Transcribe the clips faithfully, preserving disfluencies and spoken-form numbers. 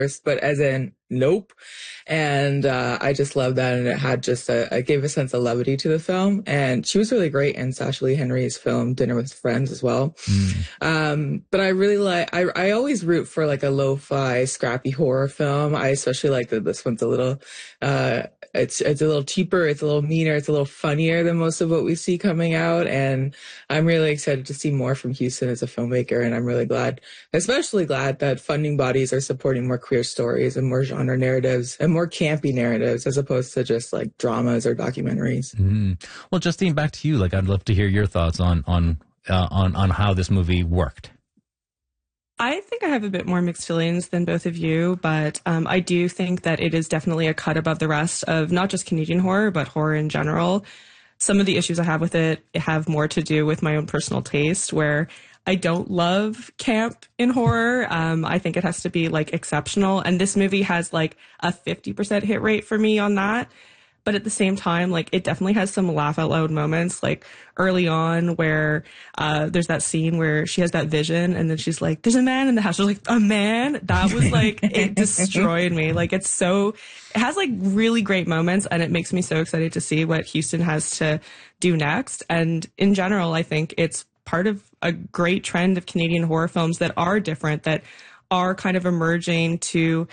but as in nope. And uh, I just love that. And it had just a, it gave a sense of levity to the film. And she was really great in Sacha Lee Henry's film Dinner with Friends as well. Mm. Um, but I really like, I, I always root for like a lo-fi, scrappy horror film. I especially like that this one's a little, uh, it's, it's a little cheaper. It's a little meaner. It's a little funnier than most of what we see coming out. And I'm really excited to see more from Huston as a filmmaker. And I'm really glad, especially glad that funding bodies are supporting more queer stories and more genre narratives and more campy narratives as opposed to just like dramas or documentaries. Mm. Well, Justine, back to you. Like, I'd love to hear your thoughts on, on, uh, on, on how this movie worked. I think I have a bit more mixed feelings than both of you, but um, I do think that it is definitely a cut above the rest of not just Canadian horror, but horror in general. Some of the issues I have with it have more to do with my own personal taste, where I don't love camp in horror. Um, I think it has to be like exceptional. And this movie has like a fifty percent hit rate for me on that. But at the same time, like, it definitely has some laugh out loud moments, like early on where uh, there's that scene where she has that vision and then she's like, there's a man in the house. She's like, a man? That was like, it destroyed me. Like, it's so, it has like really great moments and it makes me so excited to see what Huston has to do next. And in general, I think it's part of a great trend of Canadian horror films that are different, that are kind of emerging to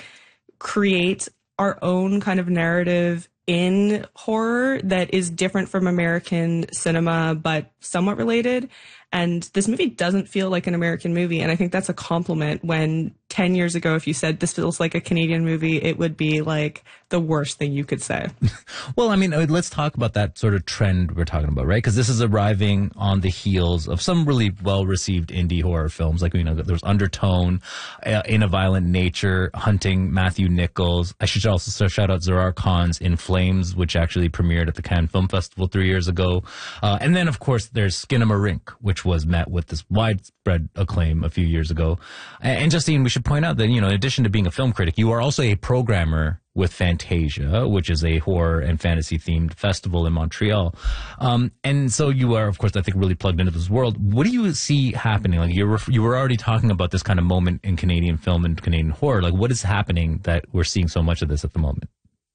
create our own kind of narrative in horror that is different from American cinema, but somewhat related. And this movie doesn't feel like an American movie. And I think that's a compliment when ten years ago, if you said this feels like a Canadian movie, it would be like the worst thing you could say. Well, I mean, let's talk about that sort of trend we're talking about, right? Because this is arriving on the heels of some really well-received indie horror films. Like, you know, there's Undertone, uh, In a Violent Nature, Hunting, Matthew Nichols. I should also shout out Zohar Khan's In Flames, which actually premiered at the Cannes Film Festival three years ago. Uh, and then, of course, there's Skinamarink, which was met with this widespread acclaim a few years ago. And, and Justine, we should point out that, you know, in addition to being a film critic, you are also a programmer with Fantasia, which is a horror and fantasy themed festival in Montreal. Um, and so you are, of course, I think, really plugged into this world. What do you see happening? Like, you were, you were already talking about this kind of moment in Canadian film and Canadian horror. Like, what is happening that we're seeing so much of this at the moment?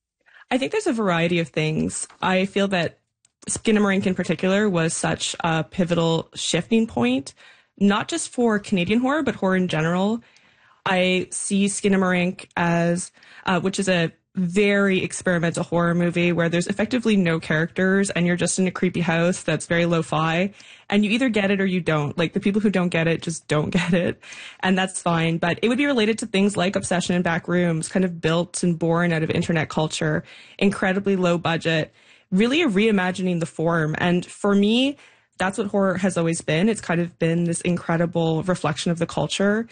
I think there's a variety of things. I feel that Skinamarink in particular was such a pivotal shifting point, not just for Canadian horror, but horror in general. I see Skinamarink as, uh, which is a very experimental horror movie where there's effectively no characters and you're just in a creepy house that's very lo-fi and you either get it or you don't. Like, the people who don't get it just don't get it, and that's fine. But it would be related to things like Obsession and Back Rooms, kind of built and born out of internet culture, incredibly low budget, really reimagining the form. And for me, that's what horror has always been. It's kind of been this incredible reflection of the culture.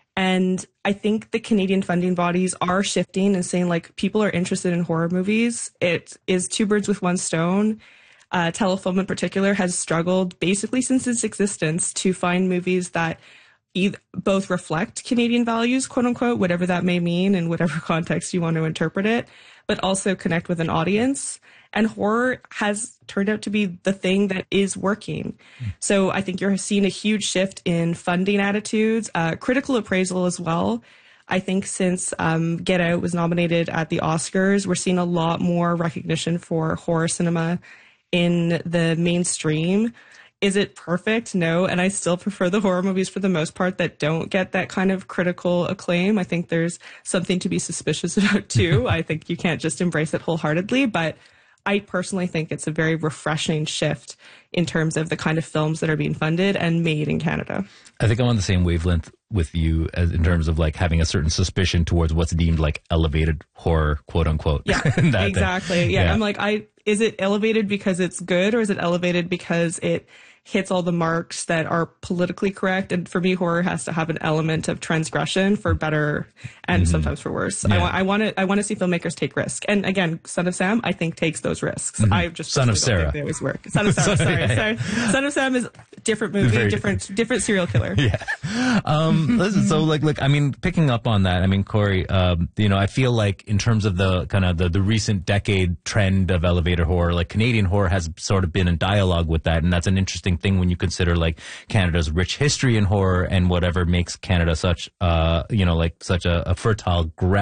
And I think the Canadian funding bodies are shifting and saying, like, people are interested in horror movies. It is two birds with one stone. Uh, Telefilm in particular has struggled basically since its existence to find movies that either, both reflect Canadian values, quote unquote, whatever that may mean in whatever context you want to interpret it, but also connect with an audience. And horror has turned out to be the thing that is working. Mm. So I think you're seeing a huge shift in funding attitudes, uh, critical appraisal as well. I think since um, Get Out was nominated at the Oscars, we're seeing a lot more recognition for horror cinema in the mainstream. Is it perfect? No. And I still prefer the horror movies for the most part that don't get that kind of critical acclaim. I think there's something to be suspicious about too. I think you can't just embrace it wholeheartedly, but I personally think it's a very refreshing shift in terms of the kind of films that are being funded and made in Canada. I think I'm on the same wavelength with you as in terms of like having a certain suspicion towards what's deemed like elevated horror, quote unquote. Yeah, exactly. Yeah, yeah. I'm like, I is it elevated because it's good, or is it elevated because it hits all the marks that are politically correct? And for me, horror has to have an element of transgression for better and mm-hmm. sometimes for worse. Yeah. I, I want to I want to see filmmakers take risks. And again, Son of Sam, I think, takes those risks. Mm-hmm. I just Son of Sarah. They always work. Son of Sam. sorry, yeah. sorry. Son of Sam is different movie, Very different different, different serial killer. Yeah. Um, listen, so like, look, I mean, picking up on that, I mean, Corey, um, you know, I feel like in terms of the kind of the, the recent decade trend of elevator horror, like Canadian horror has sort of been in dialogue with that, and that's an interesting interesting thing when you consider like Canada's rich history in horror and whatever makes Canada such, uh, you know, like such a, a fertile ground